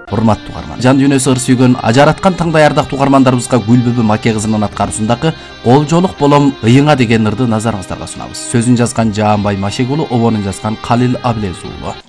урматтуу угарман. Жан дүйнөсү ыр сүйгөн ажараткан таңдай ардактуу угармандарыбызга Гүлбүбү Маке кызынын аткаруусундагы Колжолук болом ыйыңа деген ырды назарыңыздарга сунабыз. Сөзүн жазган Жаанбай Машек уулу, обонун жазган Калил Абилез уулу.